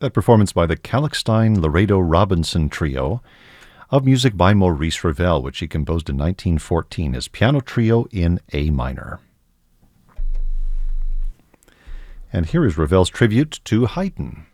That performance by the Kalkstein-Laredo-Robinson Trio of music by Maurice Ravel, which he composed in 1914 as Piano Trio in A minor. And here is Ravel's tribute to Haydn.